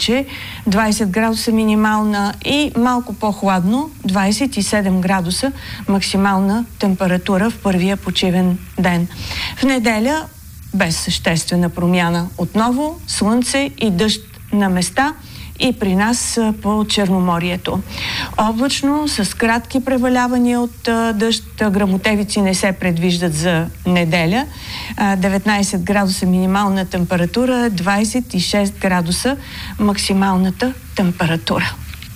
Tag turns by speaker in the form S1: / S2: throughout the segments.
S1: повече, 20 градуса минимална и малко по-хладно, 27 градуса максимална температура в първия почивен ден. В неделя без съществена промяна. Отново слънце и дъжд на места и при нас по Черноморието. Облачно, с кратки превалявания от дъжд, гръмотевици не се предвиждат за неделя. 19 градуса минимална температура, 26 градуса максималната температура.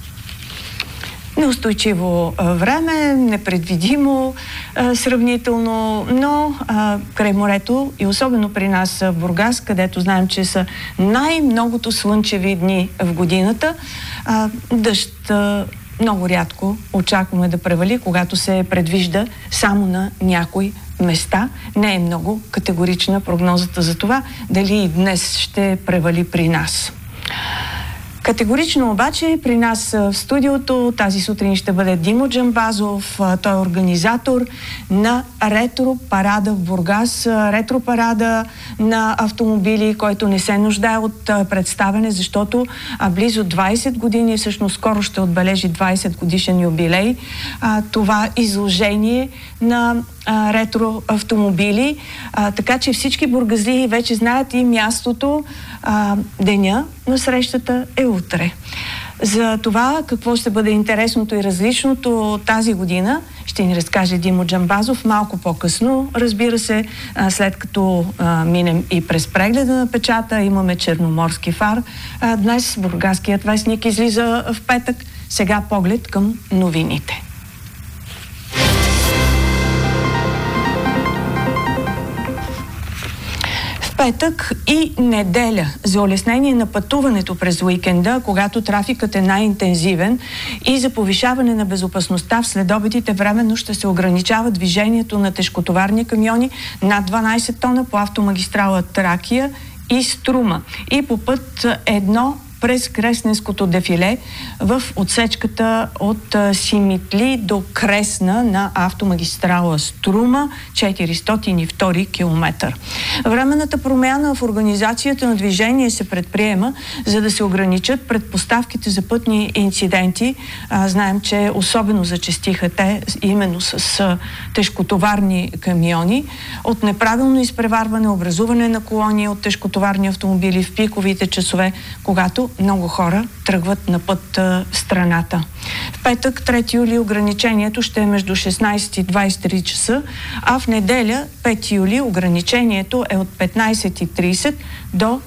S1: Неустойчиво време, непредвидимо сравнително, но край морето и особено при нас в Бургас, където знаем, че са най-многото слънчеви дни в годината, дъжд много рядко очакваме да превали, когато се предвижда само на някои места. Не е много категорична прогнозата за това дали и днес ще превали при нас. Категорично обаче при нас в студиото тази сутрин ще бъде Димо Джамбазов. Той е организатор на ретро-парада в Бургас. Ретро-парада на автомобили, който не се нуждае от представяне, защото близо 20 години, всъщност скоро ще отбележи 20 годишен юбилей, това изложение на ретро автомобили. Така че всички бургазлии вече знаят и мястото. Деня на срещата е утре. За това какво ще бъде интересното и различното тази година ще ни разкаже Димо Джамбазов малко по-късно. Разбира се, след като минем и през прегледа на печата, имаме черноморски фар. Днес бургаският вестник излиза в петък. Сега поглед към новините. Петък и неделя за улеснение на пътуването през уикенда, когато трафикът е най-интензивен, и за повишаване на безопасността в следобедите временно ще се ограничава движението на тежкотоварни камиони над 12 тона по автомагистрала Тракия и Струма и по път 1 през Кресненското дефиле в отсечката от Симитли до Кресна на автомагистрала Струма, 402 км. Временната промяна в организацията на движение се предприема, за да се ограничат предпоставките за пътни инциденти. Знаем, че особено зачестиха те именно с тежкотоварни камиони. От неправилно изпреварване, образуване на колони от тежкотоварни автомобили в пиковите часове, когато много хора тръгват на път в страната. В петък, 3 юли, ограничението ще е между 16 и 23 часа, а в неделя, 5 юли, ограничението е от 15:30 до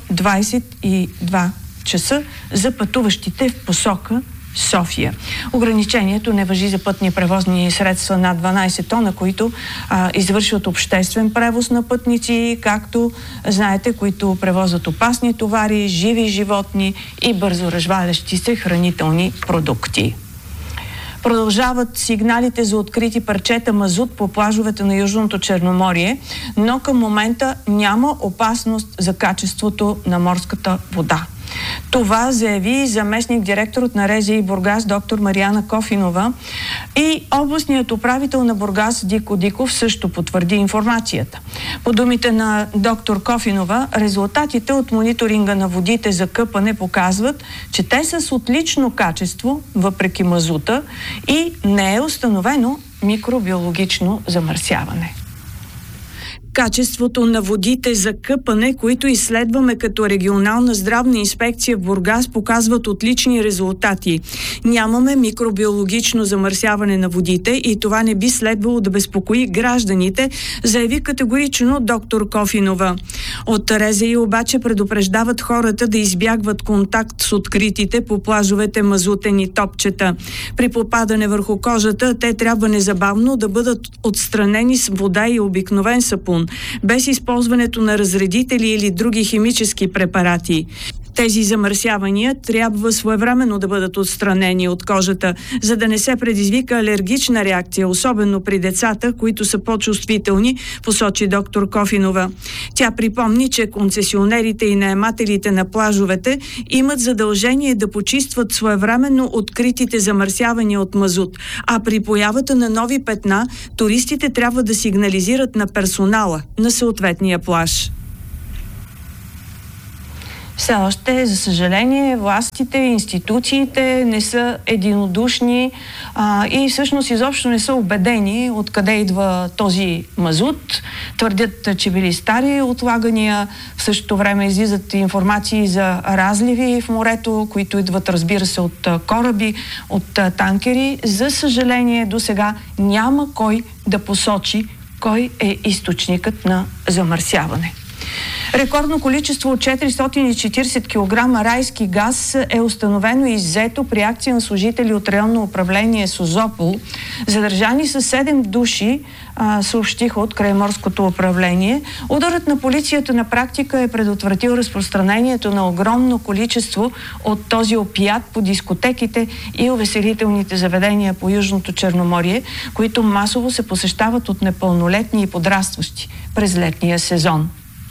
S1: 22 часа за пътуващите в посока София. Ограничението не важи за пътни превозни средства над 12 тона, които извършват обществен превоз на пътници, както знаете, които превозват опасни товари, живи животни и бързо развалящи се хранителни продукти. Продължават сигналите за открити парчета мазут по плажовете на Южното Черноморие, но към момента няма опасност за качеството на морската вода. Това заяви заместник директорът на РЗИ Бургас доктор Мариана Кофинова и областният управител на Бургас Дико Диков също потвърди информацията. По думите на доктор Кофинова, резултатите от мониторинга на водите за къпане показват, че те са с отлично качество, въпреки мазута, и не е установено микробиологично замърсяване. Качеството на водите за къпане, които изследваме като регионална здравна инспекция в Бургас, показват отлични резултати. Нямаме микробиологично замърсяване на водите и това не би следвало да безпокои гражданите, заяви категорично доктор Кофинова. От РЗИ обаче предупреждават хората да избягват контакт с откритите по плажовете мазутени топчета. При попадане върху кожата те трябва незабавно да бъдат отстранени с вода и обикновен сапун, без използването на разредители или други химически препарати. Тези замърсявания трябва своевременно да бъдат отстранени от кожата, за да не се предизвика алергична реакция, особено при децата, които са по-чувствителни, посочи доктор Кофинова. Тя припомни, че концесионерите и наемателите на плажовете имат задължение да почистват своевременно откритите замърсявания от мазут, а при появата на нови петна, туристите трябва да сигнализират на персонала на съответния плаж. Все още, за съжаление, властите, институциите не са единодушни и всъщност изобщо не са убедени откъде идва този мазут. Твърдят, че били стари отлагания. В същото време излизат информации за разливи в морето, които идват, разбира се, от кораби, от танкери. За съжаление, до сега няма кой да посочи кой е източникът на замърсяване. Рекордно количество от 440 кг райски газ е установено и иззето при акция на служители от районно управление Созопол. Задържани са 7 души, съобщиха от Крайморското управление. Ударът на полицията на практика е предотвратил разпространението на огромно количество от този опият по дискотеките и увеселителните заведения по Южното Черноморие, които масово се посещават от непълнолетни и подрастващи през летния сезон.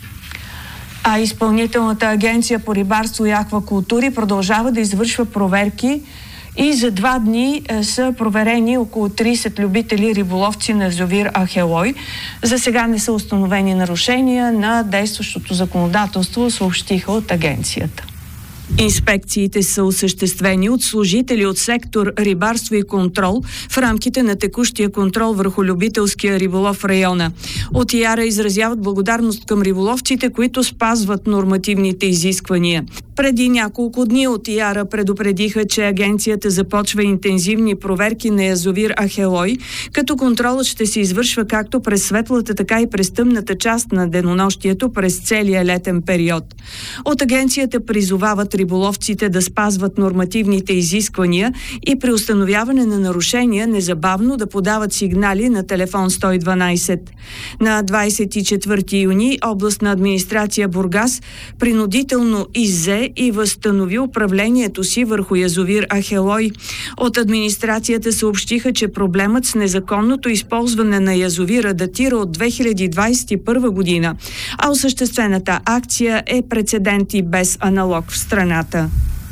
S1: А Изпълнителната агенция по рибарство и аквакултури продължава да извършва проверки и за 2 дни са проверени около 30 любители риболовци на язовир Ахелой. За сега не са установени нарушения на действащото законодателство, съобщиха от агенцията. Инспекциите са осъществени от служители от сектор рибарство и контрол в рамките на текущия контрол върху любителския риболов в района. От ИАРА изразяват благодарност към риболовците, които спазват нормативните изисквания. Преди няколко дни от ИАРА предупредиха, че агенцията започва интензивни проверки на язовир Ахелой, като контролът ще се извършва както през светлата, така и през тъмната част на денонощието през целия летен период. От агенцията призовават риболовците да спазват нормативните изисквания и при установяване на нарушения незабавно да подават сигнали на телефон 112. На 24 юни областна администрация Бургас принудително иззе и възстанови управлението си върху язовир Ахелой. От администрацията съобщиха, че проблемът с незаконното използване на язовира датира от 2021 година, а осъществената акция е прецедент и без аналог в страната.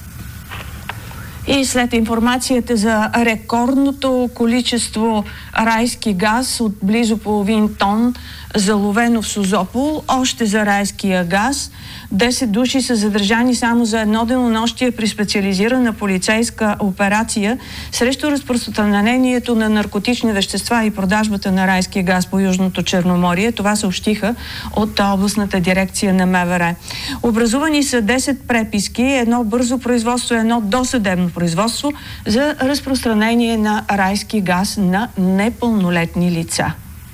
S1: И след информацията за рекордното количество райски газ от близо половин тон, заловено в Созопол, още за райския газ, 10 души са задържани само за едно денонощие при специализирана полицейска операция срещу разпространението на наркотични вещества и продажбата на райския газ по Южното Черноморие. Това съобщиха от областната дирекция на МВР. Образувани са 10 преписки, едно бързо производство и едно досъдебно производство за разпространение на райски газ на непълнолетни лица.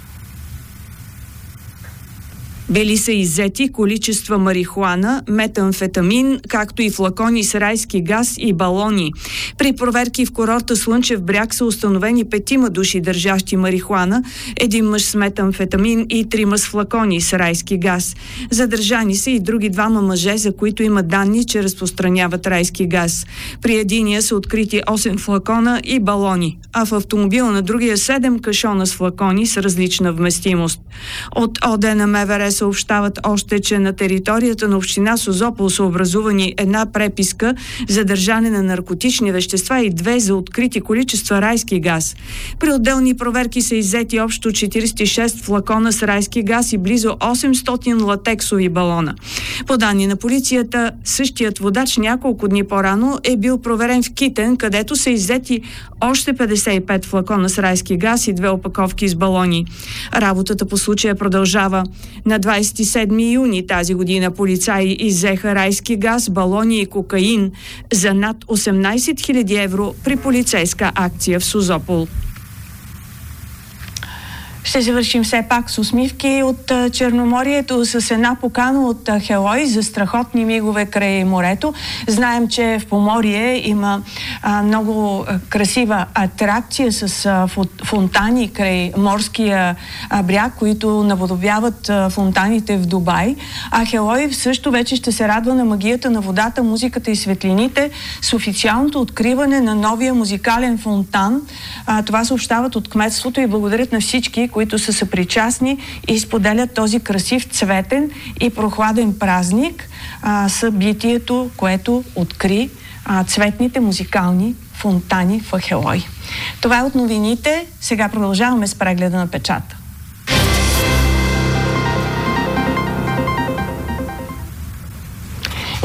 S1: Били са иззети количества марихуана, метамфетамин, както и флакони с райски газ и балони. При проверки в курорта Слънчев бряг са установени 5 души държащи марихуана, 1 мъж с метамфетамин и 3 с флакони с райски газ. Задържани са и други 2 мъже, за които има данни, че разпространяват райски газ. При единия са открити 8 флакона и балони, а в автомобила на другия 7 кашона с флакони с различна вместимост. От ОД на МВР съобщават още, че на територията на община Созопол са образувани 1 преписка за държане на наркотични вещества и 2 за открити количества райски газ. При отделни проверки са иззети общо 46 флакона с райски газ и близо 800 латексови балона. По данни на полицията, същият водач няколко дни по-рано е бил проверен в Китен, където са иззети още 55 флакона с райски газ и 2 опаковки с балони. Работата по случая продължава. На 27 юни тази година полицаи иззеха райски газ, балони и кокаин за над 18 000 евро при полицейска акция в Созопол. Ще завършим все пак с усмивки от Черноморието с една покана от Ахелой за страхотни мигове край морето. Знаем, че в Поморие има много красива атракция с фонтани край морския бряг, които наподобяват фонтаните в Дубай. Ахелой също вече ще се радва на магията на водата, музиката и светлините с официалното откриване на новия музикален фонтан. Това съобщават от кметството и благодарят на всички, които са съпричастни и споделят този красив, цветен и прохладен празник, събитието, което откри цветните музикални фонтани в Ахелой. Това е от новините. Сега продължаваме с прегледа на печата.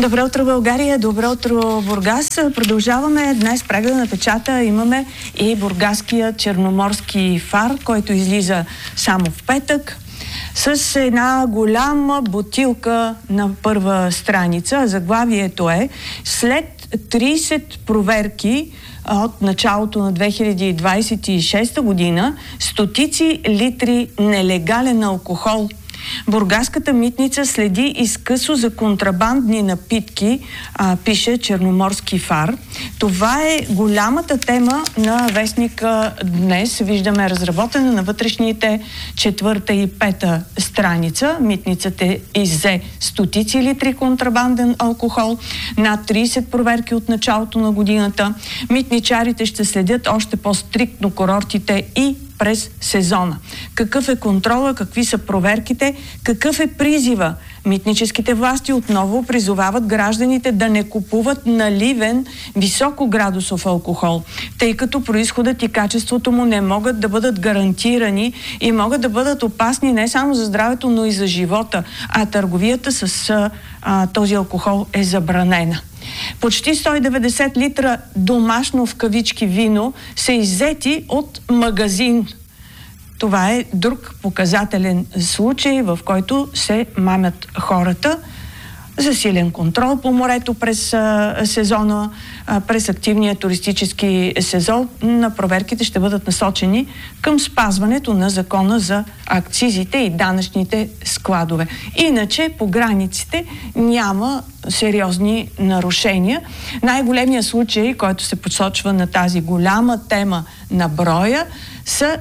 S1: Добро утро, България! Добро утро, Бургас! Продължаваме днес преглед на печата. Имаме и бургаския черноморски фар, който излиза само в петък, с една голяма бутилка на първа страница. Заглавието е: след 30 проверки от началото на 2026 година, стотици литри нелегален алкохол. Бургаската митница следи изкъсо за контрабандни напитки, пише Черноморски фар. Това е голямата тема на вестника днес. Виждаме разработена на вътрешните 4 и 5 страница. Митницата иззе стотици литри контрабанден алкохол, над 30 проверки от началото на годината. Митничарите ще следят още по-стриктно курортите и през сезона. Какъв е контрола, какви са проверките, какъв е призива? Митническите власти отново призовават гражданите да не купуват наливен високоградусов алкохол, тъй като произходът и качеството му не могат да бъдат гарантирани и могат да бъдат опасни не само за здравето, но и за живота, а търговията с този алкохол е забранена. Почти 190 литра домашно в кавички вино са иззети от магазин. Това е друг показателен случай, в който се мамят хората. Засилен контрол по морето през сезона, през активния туристически сезон. На проверките ще бъдат насочени към спазването на закона за акцизите и данъчните складове. Иначе по границите няма сериозни нарушения. Най-големият случай, който се посочва на тази голяма тема на броя, са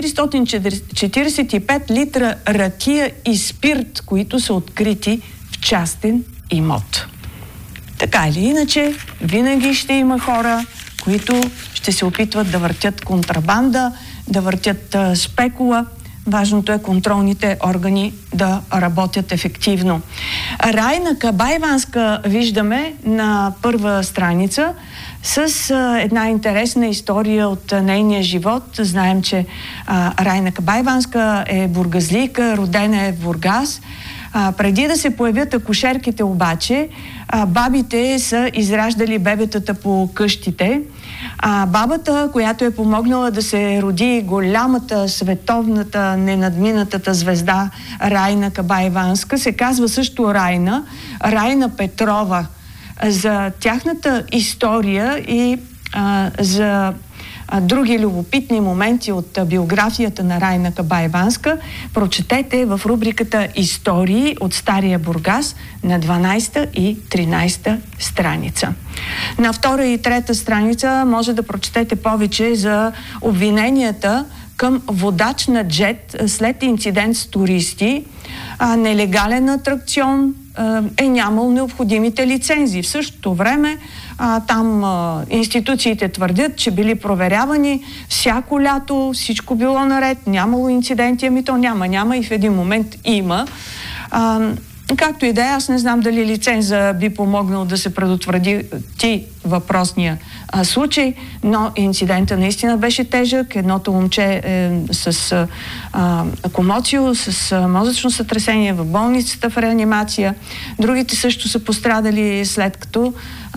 S1: 445 литра ракия и спирт, които са открити в частен имот. Така или иначе, винаги ще има хора, които ще се опитват да въртят контрабанда, да въртят спекула. Важното е контролните органи да работят ефективно. Райна Кабайванска виждаме на първа страница с една интересна история от нейния живот. Знаем, че Райна Кабайванска е бургазлийка, родена е в Бургас. Преди да се появят акушерките обаче, бабите са израждали бебетата по къщите. Бабата, която е помогнала да се роди голямата, световната, ненадминатата звезда Райна Кабайванска, се казва също Райна Петрова. За тяхната история и за други любопитни моменти от биографията на Райна Кабайванска прочетете в рубриката Истории от Стария Бургас на 12 и 13 страница. На 2 и 3 страница може да прочетете повече за обвиненията към водач на джет след инцидент с туристи. Нелегален атракцион, е нямал необходимите лицензии. В същото време там институциите твърдят, че били проверявани всяко лято, всичко било наред, нямало инциденти, ами то няма и в един момент има. Както и да е, аз не знам дали лиценза би помогнал да се предотврати въпросния случай, но инцидента наистина беше тежък. Едното момче с комоцио, с мозъчно сътресение в болницата в реанимация. Другите също са пострадали след като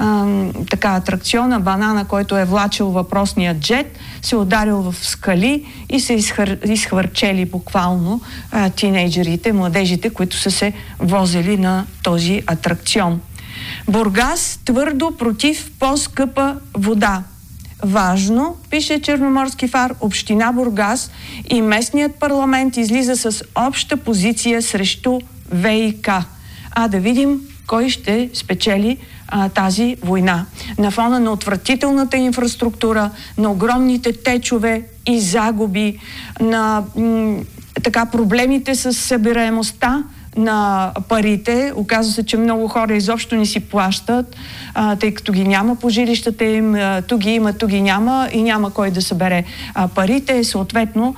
S1: атракциона банана, който е влачил въпросния джет, се ударил в скали и се изхвърчели буквално тинейджерите, младежите, които са се возили на този атракцион. Бургас твърдо против по-скъпа вода. Важно, пише Черноморски фар, община Бургас и местният парламент излиза с обща позиция срещу ВиК. Да видим кой ще спечели тази война. На фона на отвратителната инфраструктура, на огромните течове и загуби, на проблемите с събираемостта на парите. Оказва се, че много хора изобщо не си плащат, тъй като ги няма по жилищата им, тук ги има, тук ги няма и няма кой да събере парите. Съответно,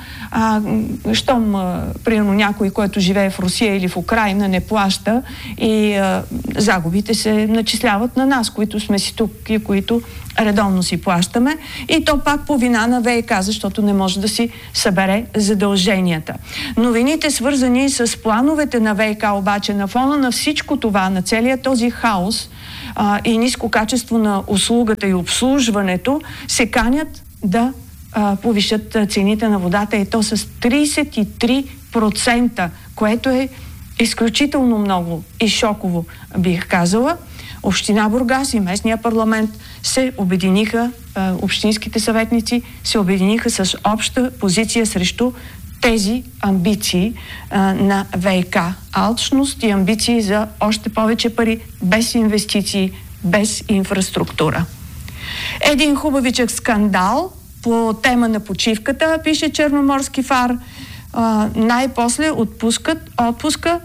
S1: щом примерно някой, който живее в Русия или в Украйна, не плаща и загубите се начисляват на нас, които сме си тук и които редовно си плащаме. И то пак по вина на ВиК, защото не може да си събере задълженията. Новините, свързани с плановете на ВиК ВиК обаче на фона на всичко това, на целият този хаос и ниско качество на услугата и обслужването, се канят да повишат цените на водата и то с 33%, което е изключително много и шоково, бих казала. Община Бургас и местния парламент се обединиха, общинските съветници се обединиха с обща позиция срещу тези амбиции на ВиК. Алчност и амбиции за още повече пари, без инвестиции, без инфраструктура. Един хубавичък скандал по тема на почивката, пише Черноморски фар. Най-после отпуска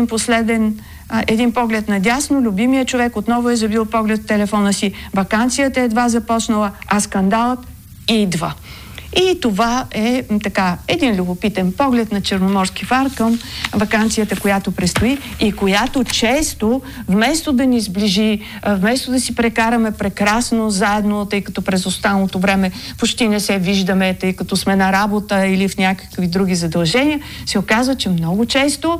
S1: един поглед надясно, любимия човек отново е забил поглед в телефона си. Ваканцията едва започнала, а скандалът идва. И това е така един любопитен поглед на Черноморски фар към ваканцията, която предстои и която често, вместо да ни сближи, вместо да си прекараме прекрасно заедно, тъй като през останалото време почти не се виждаме, тъй като сме на работа или в някакви други задължения, се оказва, че много често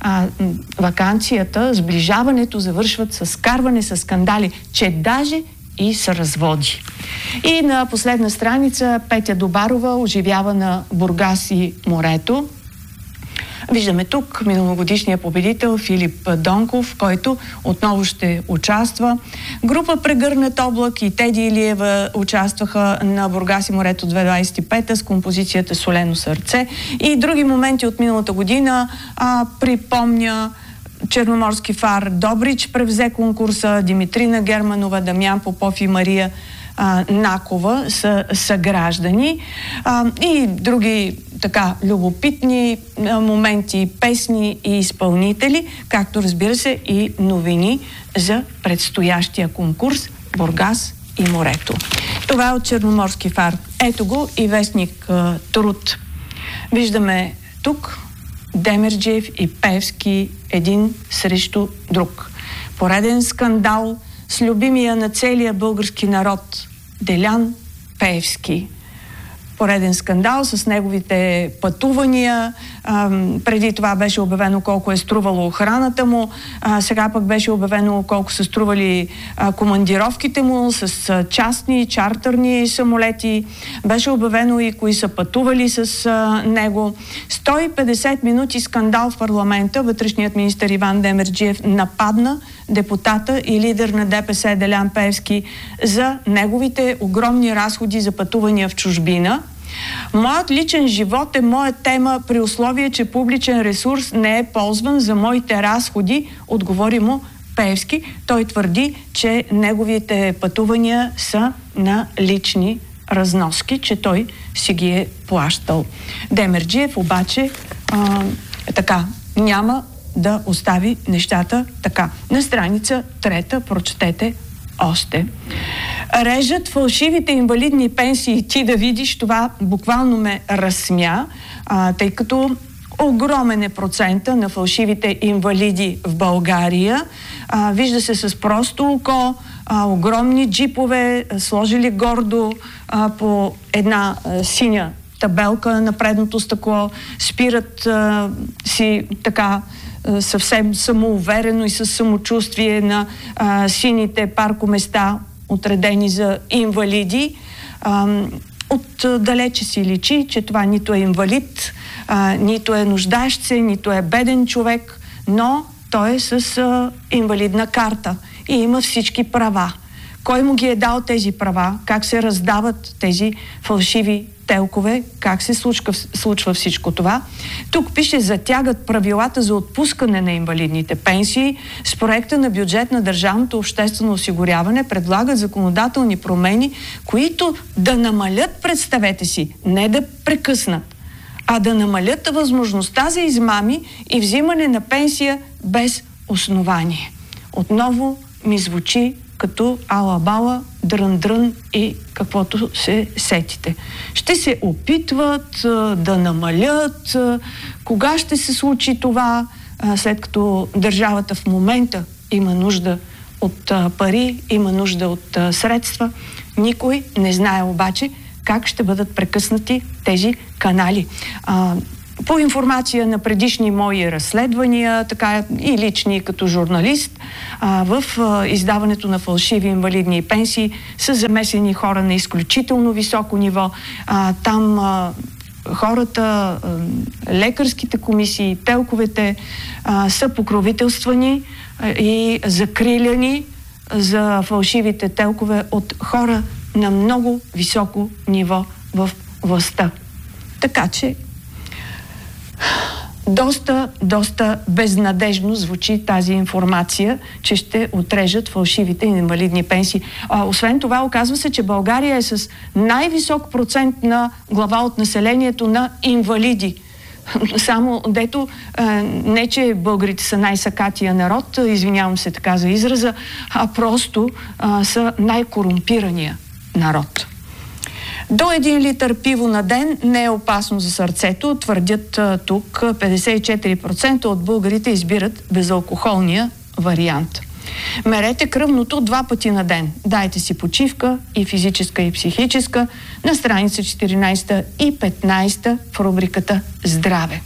S1: ваканцията, сближаването завършват с карване, с скандали, че даже и с разводи. И на последна страница Петя Добарова оживява на Бургас и морето. Виждаме тук миналогодишния победител Филип Донков, който отново ще участва. Група Прегърнат облак и Теди Илиева участваха на Бургас и морето 2025 с композицията Солено сърце. И други моменти от миналата година припомня Черноморски фар. Добрич превзе конкурса, Димитрина Германова, Дамян Попов и Мария Накова са граждани. И други така любопитни моменти, песни и изпълнители, както разбира се и новини за предстоящия конкурс Бургас и морето. Това е от Черноморски фар. Ето го и вестник Труд. Виждаме тук Демерджиев и Пеевски един срещу друг. Пореден скандал с любимия на целия български народ Делян Пеевски. Пореден скандал с неговите пътувания. Преди това беше обявено колко е струвало охраната му. Сега пък беше обявено колко са стрували командировките му с частни, чартърни самолети. Беше обявено и кои са пътували с него. 150 минути скандал в парламента. Вътрешният министър Иван Демерджиев нападна депутата и лидер на ДПС Делян Пеевски за неговите огромни разходи за пътувания в чужбина. Моят личен живот е моя тема при условие, че публичен ресурс не е ползван за моите разходи, отговори му Пеевски. Той твърди, че неговите пътувания са на лични разноски, че той си ги е плащал. Демерджиев обаче няма да остави нещата така. На страница 3 прочетете още. Режат фалшивите инвалидни пенсии. Ти да видиш, това буквално ме разсмя, тъй като огромен е процента на фалшивите инвалиди в България. Вижда се с просто око, огромни джипове, сложили гордо по една синя табелка на предното стъкло, спират си така съвсем самоуверено и със самочувствие на сините паркоместа, отредени за инвалиди. Отдалече си личи, че това нито е инвалид, нито е нуждаещ се, нито е беден човек, но той е с инвалидна карта и има всички права. Кой му ги е дал тези права? Как се раздават тези фалшиви телкове? Как се случва всичко това? Тук пише: затягат правилата за отпускане на инвалидните пенсии. С проекта на бюджет на Държавното обществено осигуряване предлагат законодателни промени, които да намалят, представете си, не да прекъснат, а да намалят възможността за измами и взимане на пенсия без основание. Отново ми звучи като ала-бала, дрън-дрън и каквото се сетите. Ще се опитват да намалят. Кога ще се случи това, след като държавата в момента има нужда от пари, има нужда от средства? Никой не знае обаче как ще бъдат прекъснати тези канали. По информация на предишни мои разследвания, така и лични като журналист, в издаването на фалшиви инвалидни пенсии са замесени хора на изключително високо ниво. Там хората, лекарските комисии, телковете са покровителствани и закриляни за фалшивите телкове от хора на много високо ниво в властта. Така че доста безнадежно звучи тази информация, че ще отрежат фалшивите инвалидни пенсии. Освен това, оказва се, че България е с най-висок процент на глава от населението на инвалиди. Само дето, не че българите са най-сакатия народ, извинявам се така за израза, а просто са най-корумпирания народ. До 1 литър пиво на ден не е опасно за сърцето, твърдят тук. 54% от българите избират безалкохолния вариант. Мерете кръвното 2 пъти на ден. Дайте си почивка, и физическа, и психическа, на страница 14 и 15 в рубриката Здраве.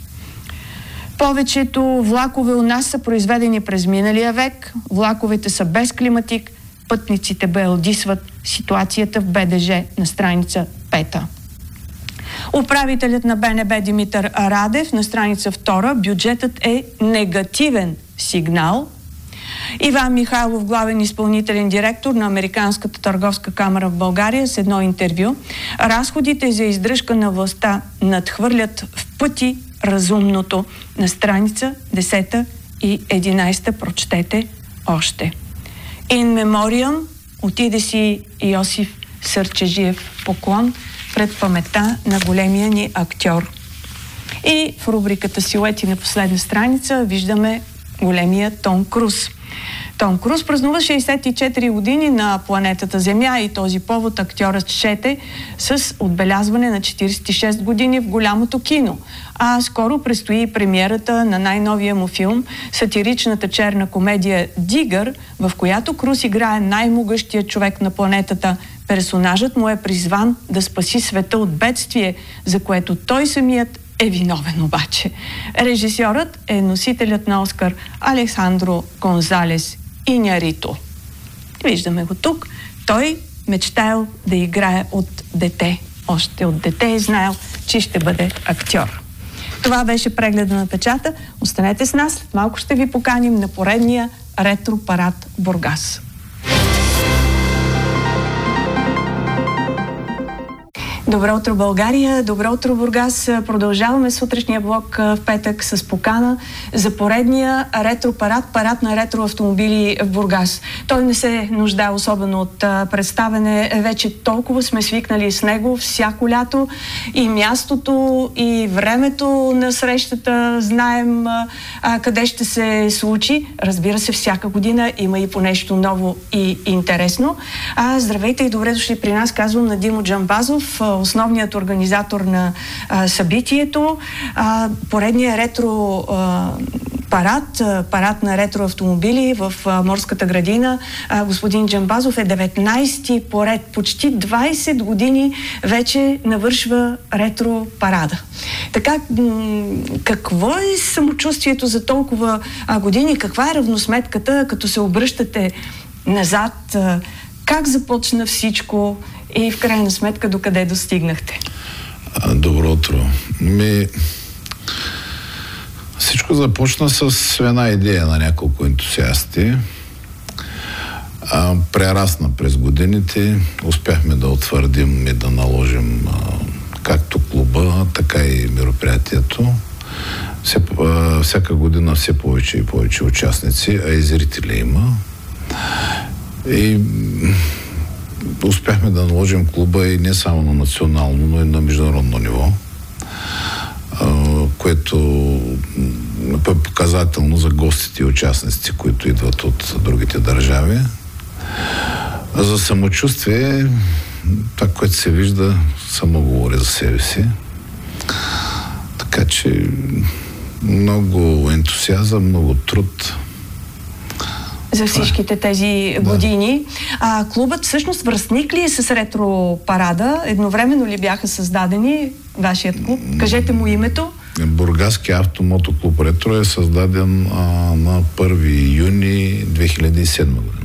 S1: Повечето влакове у нас са произведени през миналия век. Влаковете са без климатик. Пътниците белдисват ситуацията в БДЖ на страница 5. Управителят на БНБ Димитър Радев на страница 2. Бюджетът е негативен сигнал. Иван Михайлов, главен изпълнителен директор на Американската търговска камара в България, с едно интервю. Разходите за издръжка на властта надхвърлят в пъти разумното. На страница 10 и 11 прочетете още. In Memoriam отиде си Йосиф Сърчежиев поклон пред паметта на големия ни актьор. И в рубриката Силуети на последна страница виждаме големия Том Круз. Том Круз празнува 64 години на планетата Земя и този повод актьорът шете с отбелязване на 46 години в голямото кино. А скоро предстои премиерата на най-новия му филм, сатиричната черна комедия «Дигър», в която Круз играе най-могъщия човек на планетата. Персонажът му е призван да спаси света от бедствие, за което той самият е виновен обаче. Режисьорът е носителят на Оскар Алехандро Гонзалес Иньярито. Виждаме го тук. Той мечтаял да играе от дете. Още от дете е знаел, че ще бъде актьор. Това беше прегледа на печата. Останете с нас. Малко ще ви поканим на поредния ретро-парад Бургас. Добро утро, България! Добро утро, Бургас! Продължаваме сутрешния блок в петък с покана за поредния ретро-парад, парад на ретро-автомобили в Бургас. Той не се нуждае особено от представене. Вече толкова сме свикнали с него всяко лято, и мястото, и времето на срещата. Знаем къде ще се случи. Разбира се, всяка година има и по нещо ново и интересно. Здравейте и добре дошли при нас, казвам на Димо Джамбазов, основният организатор на събитието. Поредния ретро парад на ретроавтомобили в Морската градина. Господин Джамбазов е 19-ти поред. Почти 20 години вече навършва ретро парада. Така, какво е самочувствието за толкова години? Каква е равносметката, като се обръщате назад? Как започна всичко и в крайна сметка докъде достигнахте?
S2: Добро утро. Всичко започна с една идея на няколко ентусиасти. Прерасна през годините. Успяхме да утвърдим и да наложим както клуба, така и мероприятието. Всяка година все повече и повече участници, а и зрители има. И успяхме да наложим клуба и не само на национално, но и на международно ниво, което е показателно за гостите и участниците, които идват от другите държави. За самочувствие, това, което се вижда, само говори за себе си. Така че много ентусиазъм, много труд.
S1: За всичките тези години. Клубът всъщност връстник ли е с ретро парада? Едновременно ли бяха създадени вашият клуб? Кажете му името.
S2: Бургаския автомотоклуб Ретро е създаден на 1 юни 2007 година.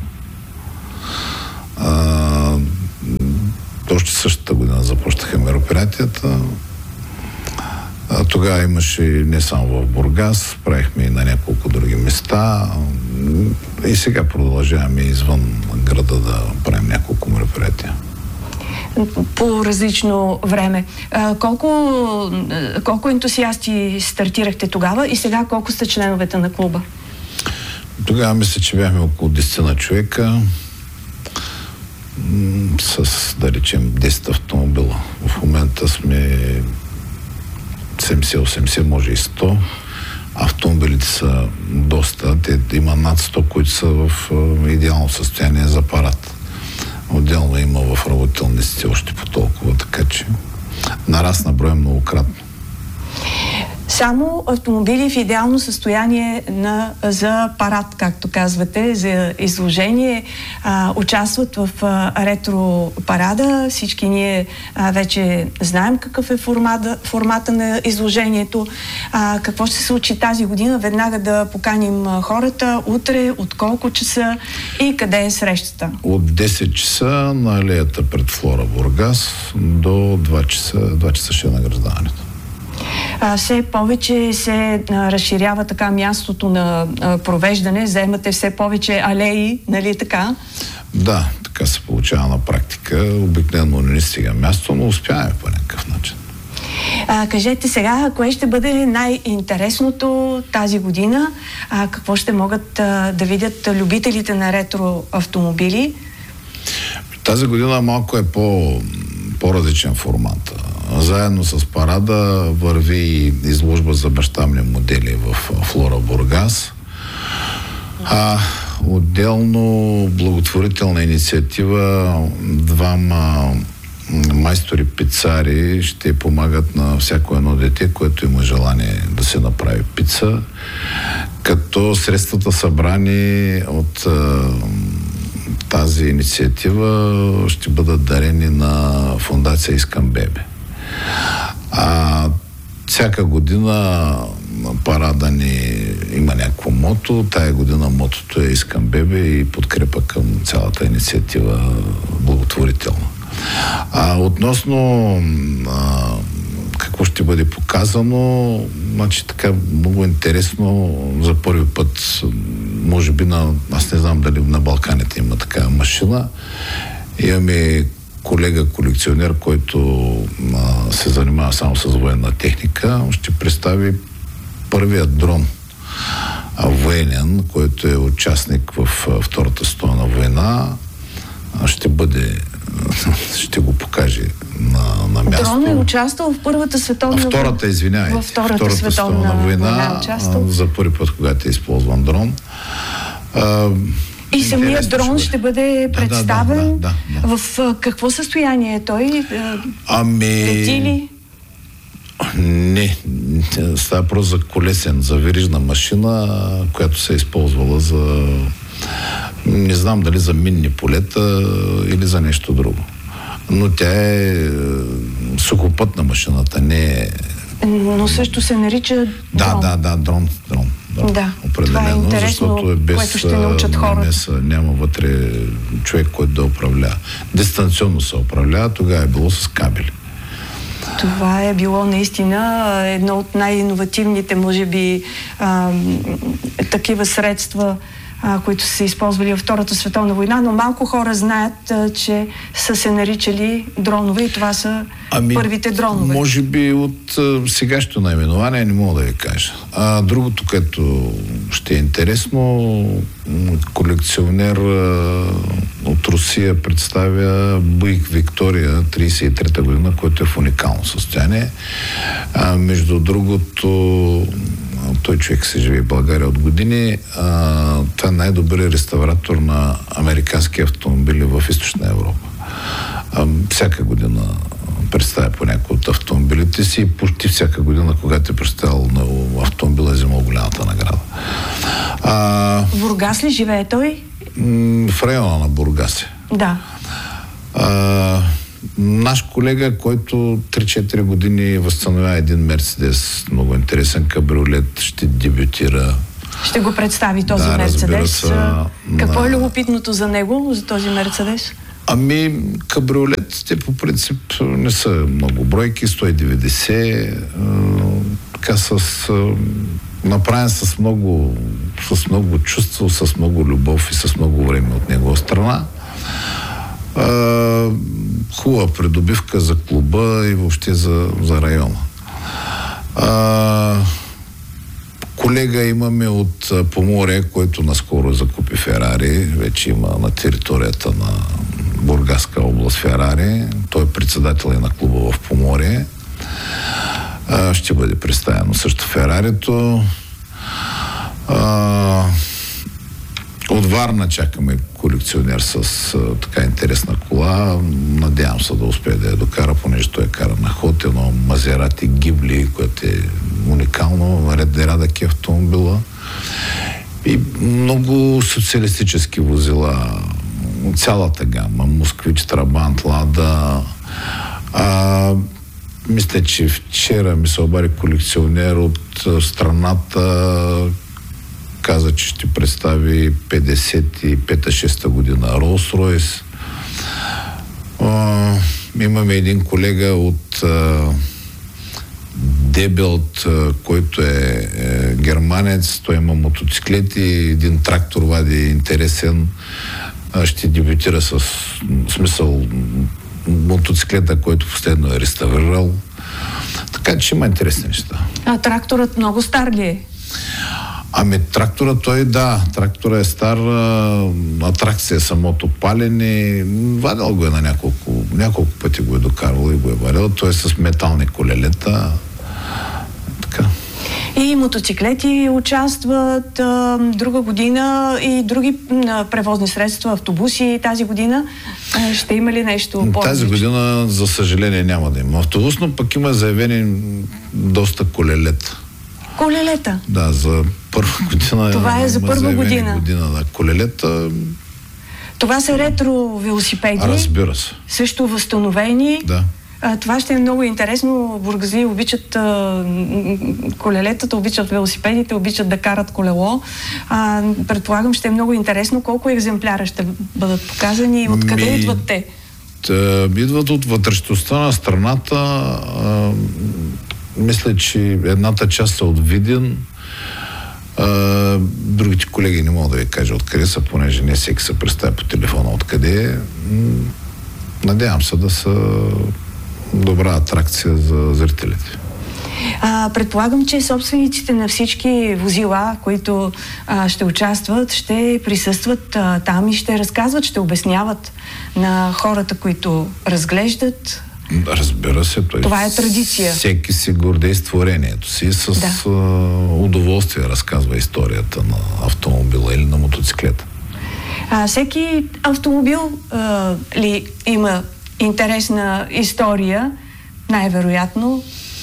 S2: Още същата година започнаха мероприятията. Тогава имаше не само в Бургас, правихме и на няколко други места. И сега продължаваме извън града да правим няколко мероприятия.
S1: По различно време. Колко ентусиасти стартирахте тогава и сега колко сте членовете на клуба?
S2: Тогава мисля, че бяхме около 10 на човека с, да речем, 10 автомобила. В момента сме 70-80, може и 100. Автомобилите са доста. Има над 100, които са в идеално състояние за парад. Отделно има в работилниците още по толкова, така че нарасна броя многократно.
S1: Само автомобили в идеално състояние за парад, както казвате, за изложение, участват в ретро парада. Всички ние вече знаем какъв е формата на изложението. Какво ще се случи тази година? Веднага да поканим хората. Утре, от колко часа и къде е срещата?
S2: От 10 часа на алеята пред Флора Бургас до 2 часа. 2 часа ще е награждаването.
S1: Все повече се разширява така мястото на провеждане, заемате все повече алеи, нали така?
S2: Да, така се получава на практика. Обикновено не стига място, но успяваме по някакъв начин.
S1: Кажете сега, кое ще бъде най-интересното тази година? Какво ще могат да видят любителите на ретро автомобили?
S2: Тази година малко е по-различен формат. Заедно с парада върви изложба за бащамни модели в Флора Бургас. Отделно благотворителна инициатива, двама майстори-пицари ще помагат на всяко едно дете, което има желание да се направи пица, като средствата събрани от тази инициатива ще бъдат дарени на фондация Искам Бебе. Всяка година парада ни има някакво мото. Тая година мотото е Искам Бебе и подкрепа към цялата инициатива благотворителна. Относно какво ще бъде показано, значи така много интересно, за първи път, може би аз не знам дали на Балканите има такава машина. Имаме колега-колекционер, който се занимава само с военна техника, ще представи първият дрон военен, който е участник в Втората световна война. Ще го покаже на място.
S1: Дрон е участвал в Първата световна война.
S2: Във Втората световна война. За първи път, когато е използван дрон.
S1: И самият дрон ще бъде представен.
S2: Да.
S1: В какво състояние е той? Лети ли?
S2: Не. Става просто за колесен, за верижна машина, която се е използвала за... Не знам дали за минни полета или за нещо друго. Но тя е сухопътна машината, не е...
S1: Но също се нарича дрон.
S2: Да, дрон.
S1: Да,
S2: определено,
S1: това е интересно,
S2: защото е без
S1: което ще научат хората.
S2: намеса, няма вътре човек, който да управлява. Дистанционно се управлява, тогава е било с кабели.
S1: Това е било наистина едно от най-иновативните, може би, такива средства, които са се използвали във Втората световна война, но малко хора знаят, че са се наричали дронове и това са първите дронове.
S2: Може би от сегашното наименование не мога да ви кажа. Другото, което ще е интересно, колекционер от Русия представя Буйк Виктория 33-та година, който е в уникално състояние. Между другото, той човек се живее в България от години. Това е най-добрият реставратор на американски автомобили в Източна Европа. Всяка година представя по някои от автомобилите си и почти всяка година, когато е представил на автомобила, е взимал голямата награда.
S1: В Бургас ли живее той?
S2: В района на Бургас е.
S1: Да.
S2: Наш колега, който 3-4 години възстановява един Мерцедес, много интересен кабриолет, ще дебютира.
S1: Ще го представи този Мерцедес. Какво е любопитното за него, за този Мерцедес?
S2: Ами, кабриолетите по принцип не са много бройки, 190, така направен с много чувство, с много любов и с много време от негова страна. Хубава придобивка за клуба и въобще за района. Колега имаме от Поморие, който наскоро закупи Ферари. Вече има на територията на Бургаска област Ферари. Той е председател и на клуба в Поморие. Ще бъде представено също Ферарито. От Варна чакаме колекционер с така интересна кола. Надявам се да успее да я докара, понеже той кара на ход, едно Мазерати Гибли, което е уникално, рядък автомобила. И много социалистически возила, цялата гама, Москвич, Трабант, Лада. Мисля, че вчера ми се обади колекционер от страната, каза, че ще представи 55-6 година Rolls-Royce. Имаме един колега от Дебелт, който е германец. Той има мотоциклети, един трактор вади интересен. Ще дебютира с смисъл мотоциклета, който последно е реставрирал. Така че има интересни неща.
S1: А тракторът много стар ли е?
S2: Ами трактора трактора е стар, атракция самото палене, вадил го е на няколко пъти го е докарвал и го е вадил, той е с метални колелета, така.
S1: И мотоциклети участват друга година и други превозни средства, автобуси тази година. Ще има ли нещо по-различно?
S2: Тази година, за съжаление, няма да има автобус, но пък има заявени доста колелета.
S1: Колелета?
S2: Да, за първа година.
S1: Това е за първа година.
S2: Да. Колелета.
S1: Това са ретро велосипеди.
S2: Разбира се.
S1: Също възстановени.
S2: Да.
S1: Това ще е много интересно. Бургази обичат колелетата, обичат велосипедите, обичат да карат колело. Предполагам, ще е много интересно колко екземпляра ще бъдат показани и откъде идват те?
S2: Идват от вътрешността на страната. Мисля, че едната част са от Видин. Другите колеги не мога да ви кажа откъде са, понеже не всеки се представя по телефона откъде е. Надявам се да са добра атракция за зрителите.
S1: Предполагам, че собствениците на всички возила, които ще участват, ще присъстват там и ще разказват, ще обясняват на хората, които разглеждат.
S2: Разбира се,
S1: това е традиция.
S2: Всеки си гордее с творението си, с удоволствие разказва историята на автомобила или на мотоциклета.
S1: Всеки автомобил ли има интересна история? Най-вероятно.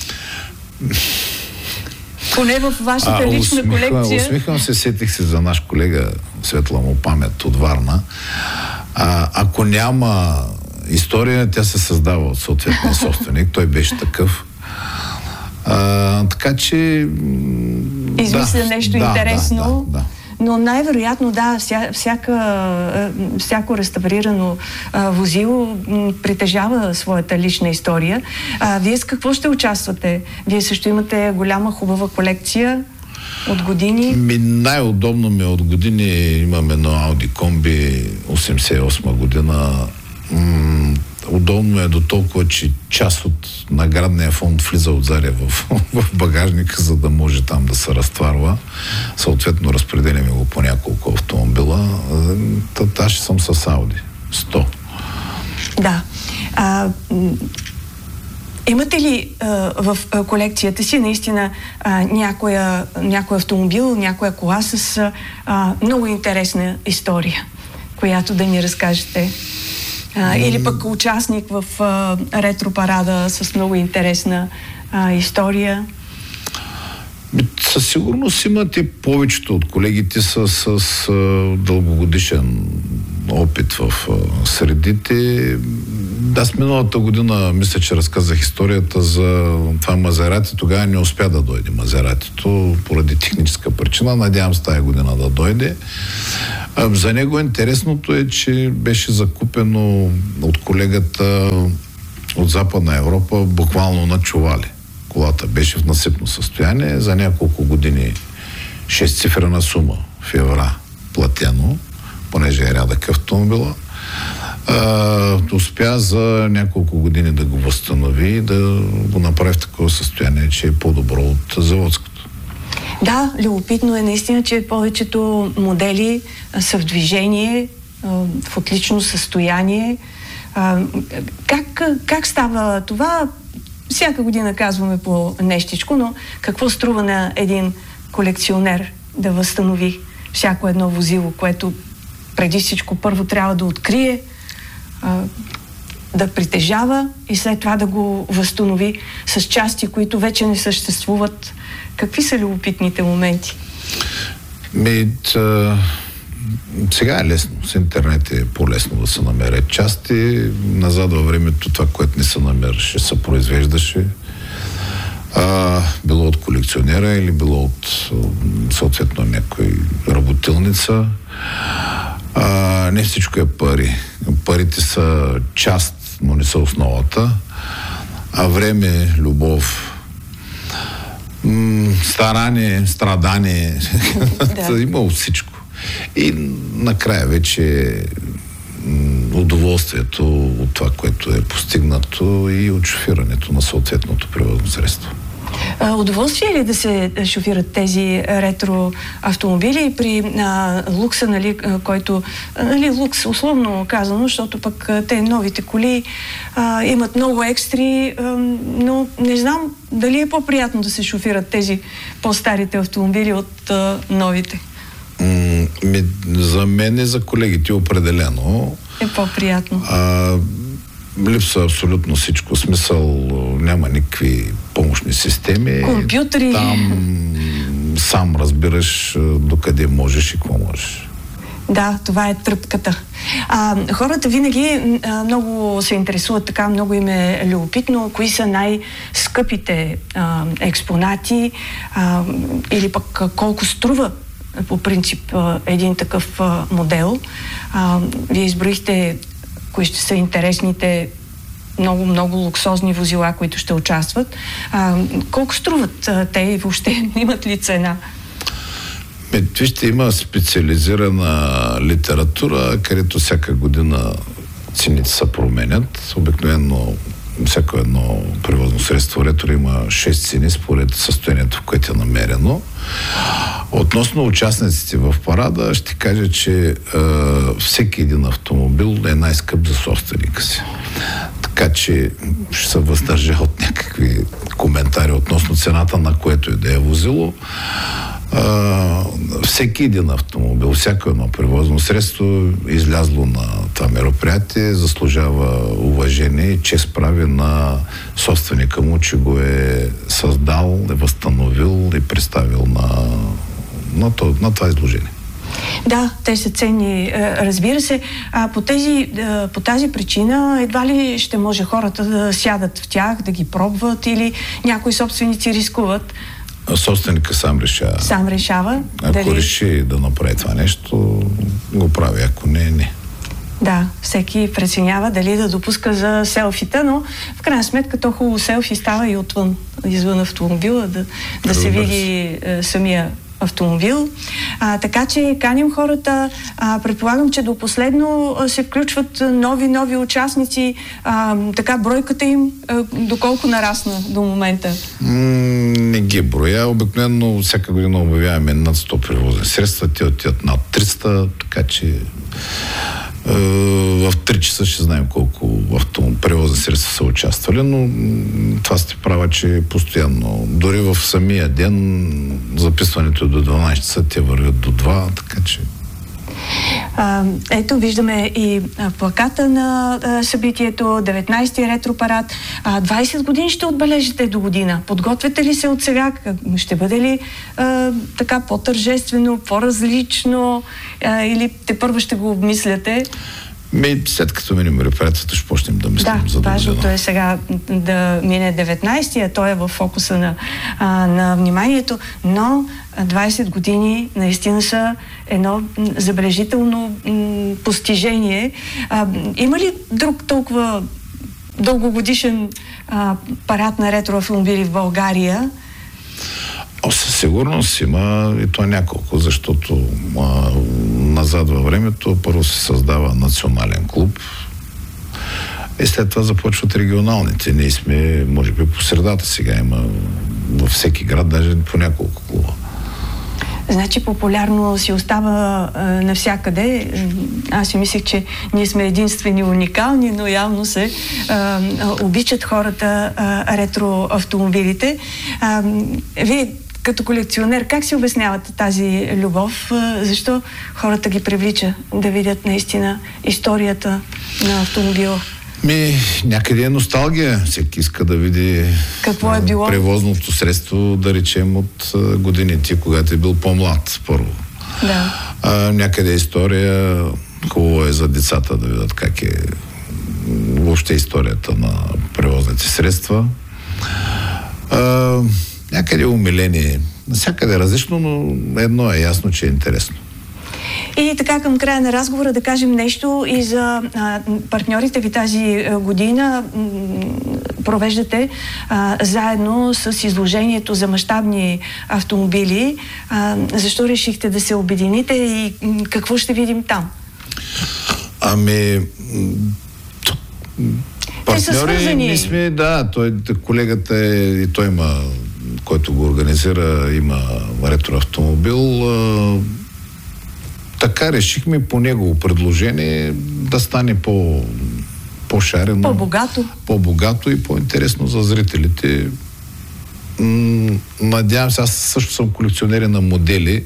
S1: Поне в вашата лична колекция.
S2: Усмихвам се, сетих се за наш колега, светла му памет, от Варна. Ако няма история, тя се създава от съответния собственик. Той беше такъв. Така че...
S1: Измисля нещо интересно.
S2: Да.
S1: Но най-вероятно, всяко реставрирано возило притежава своята лична история. Вие с какво ще участвате? Вие също имате голяма, хубава колекция от години.
S2: Най-удобно ми от години имаме едно Audi Combi 88 година. Удобно е до толкова, че част от наградния фонд влиза отзади в багажника, за да може там да се разтварва. Съответно, разпределяме го по няколко автомобила. Аз ще съм с Audi 100.
S1: Да. Имате ли в колекцията си наистина някой автомобил, някоя кола с много интересна история, която да ни разкажете? Или пък участник в ретро парада с много интересна история?
S2: Със сигурност имат и повечето от колегите с дългогодишен опит в средите. Аз миналата година, мисля, че разказах историята за това Мазерати. Тогава не успя да дойде Мазератито поради техническа причина. Надявам се тая година да дойде. За него интересното е, че беше закупено от колегата от Западна Европа буквално на чували. Колата беше в насипно състояние. За няколко години 6-цифрена сума в евра платено, понеже е рядък автомобила. Успя за няколко години да го възстанови и да го направи в такова състояние, че е по-добро от заводското.
S1: Да, любопитно е наистина, че повечето модели са в движение, в отлично състояние. Как става това? Всяка година казваме по нещичко, но какво струва на един колекционер да възстанови всяко едно возило, което преди всичко първо трябва да открие, да притежава и след това да го възстанови с части, които вече не съществуват. Какви са любопитните моменти?
S2: Сега е лесно. С интернет е по-лесно да се намерят части. Назад във времето това, което не се намереше, се произвеждаше. Било от колекционера или било от съответно някой работилница. Не всичко е пари. Парите са част, но не са основата. А време, любов, старание, страдание, има от всичко. И накрая вече удоволствието от това, което е постигнато и от шофирането на съответното превозно средство.
S1: Удоволствие е ли да се шофират тези ретро автомобили при лукса, нали, който, нали, лукс условно казано, защото пък те новите коли имат много екстри, но не знам дали е по-приятно да се шофират тези по-старите автомобили от новите.
S2: За мен и за колегите определено
S1: е по-приятно.
S2: Липсва абсолютно всичко. Смисъл, няма никакви помощни системи.
S1: Компютри.
S2: Там сам разбираш докъде можеш и какво можеш.
S1: Да, това е тръпката. Хората винаги много се интересуват, така много им е любопитно, кои са най-скъпите експонати или пък колко струва по принцип един такъв модел. Вие изброихте кои ще са интересните много луксозни возила, които ще участват. Колко струват те и въобще имат ли цена?
S2: Вижте, има специализирана литература, където всяка година цените се променят. Обикновено всяко едно превозно средство ретро има 6 цени според състоянието, в което е намерено. Относно участниците в парада, ще кажа, че всеки един автомобил е най-скъп за собственика си. Така че ще се въздържа от някакви коментари относно цената, на което и да е возило. Всеки един автомобил, всяко едно превозно средство, излязло на това мероприятие, заслужава уважение и чест прави на собственика му, че го е създал, е възстановил и представил на това изложение.
S1: Да, те са ценни, разбира се. По тази причина едва ли ще може хората да сядат в тях, да ги пробват или някои собственици рискуват.
S2: Собственика сам решава.
S1: Сам решава.
S2: Ако реши да направи това нещо, го прави. Ако не.
S1: Да, всеки преценява дали да допуска за селфита, но в крайна сметка то хубаво селфи става и отвън, извън автомобила, да се види самия автомобил. Така че каним хората. Предполагам, че до последно се включват нови участници. Така бройката им доколко нарасна до момента?
S2: Не ги броя. Обикновено всяка година обявяваме над 100 превозни средства. Те отиват над 300, така че в 3 часа ще знаем колко превозни средства са участвали, но това сте права, че е постоянно. Дори в самия ден записването до 12 часа те вървят до 2, така че...
S1: Ето, виждаме и плаката на събитието, 19-ти ретропарад. 20 години ще отбележите до година. Подготвяте ли се от сега? Ще бъде ли така по-тържествено, по-различно или тепърва ще го обмисляте?
S2: След като минем мероприятието, ще почнем да мислим за да.
S1: Важното е сега да мине 19-ти, а той е в фокуса на вниманието, но 20 години наистина са едно забележително постижение. Има ли друг толкова дългогодишен парад на ретроавтомобили в България?
S2: Със сигурност има и то няколко, защото назад във времето първо се създава национален клуб и след това започват регионалните. Ние сме, може би, по средата сега има във всеки град, даже по няколко клуба.
S1: Значи популярно си остава навсякъде. Аз си мислех, че ние сме единствени, уникални, но явно се обичат хората ретроавтомобилите. Вие като колекционер, как си обяснявате тази любов? Защо хората ги привлича да видят наистина историята на автомобила?
S2: Някъде е носталгия. Всеки иска да види
S1: какво е било
S2: превозното средство, да речем, от годините, когато е бил по-млад, първо.
S1: Да.
S2: Някъде е история. Хубаво е за децата да видят как е въобще историята на превозните средства. Някъде умиление. Навсякъде е различно, но едно е ясно, че е интересно.
S1: И така към края на разговора да кажем нещо и за партньорите ви тази година. Провеждате заедно с изложението за мащабни автомобили. Защо решихте да се обедините и какво ще видим там?
S2: Партньори, ние сме, колегата и той има, който го организира, има ретроавтомобил. Така решихме по негово предложение да стане по-шарено, по-богато и по-интересно за зрителите. Надявам се, аз също съм колекционер на модели.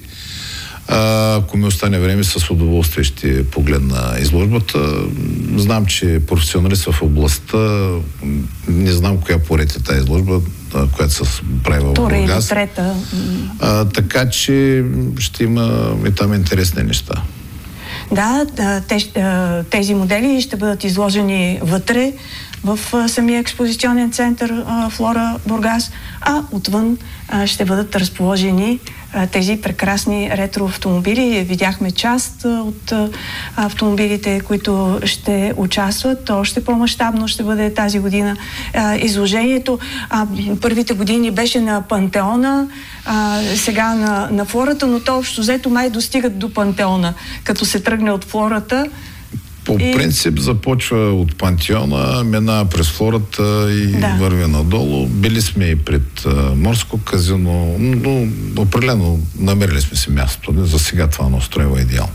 S2: Ако ми остане време, с удоволствие ще погледна изложбата. Знам, че професионалист в областта, не знам коя поред е тази изложба, която се прави в Бургас.
S1: Трета.
S2: Така че ще има и там интересни неща.
S1: Да, тези модели ще бъдат изложени вътре в самия експозиционен център Флора Бургас, а отвън ще бъдат разположени тези прекрасни ретроавтомобили. Видяхме част от автомобилите, които ще участват. Още по-мащабно ще бъде тази година изложението. Първите години беше на Пантеона, сега на Флората, но то общо взето май достигат до Пантеона, като се тръгне от Флората.
S2: По принцип започва от Пантеона, минава през Флората и върви надолу. Били сме и пред Морско казино, но определено намерили сме си мястото. За сега това настроива идеално.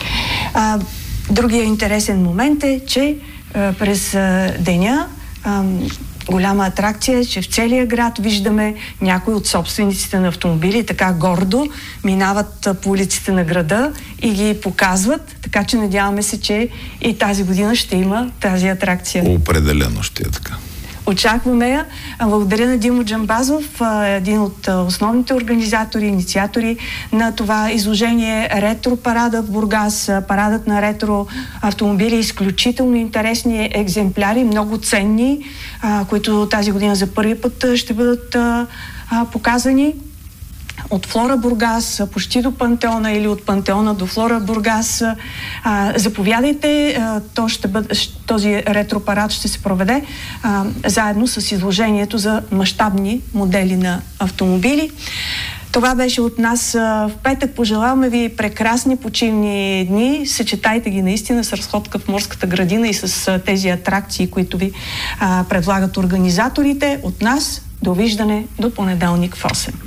S1: Другия интересен момент е, че през деня голяма атракция е, че в целия град виждаме някои от собствениците на автомобили така гордо минават по улиците на града и ги показват, така че надяваме се, че и тази година ще има тази атракция.
S2: Определено ще е така.
S1: Очакваме я. Благодаря на Димо Джамбазов, един от основните организатори, инициатори на това изложение Ретропарада в Бургас. Парадът на ретро автомобили, изключително интересни екземпляри, много ценни, които тази година за първи път ще бъдат показани. От Флора Бургас, почти до Пантеона или от Пантеона до Флора Бургас. Заповядайте, този ретропарад ще се проведе заедно с изложението за мащабни модели на автомобили. Това беше от нас в петък. Пожелаваме ви прекрасни почивни дни. Съчетайте ги наистина с разходка в Морската градина и с тези атракции, които ви предлагат организаторите. От нас довиждане до понеделник в 8.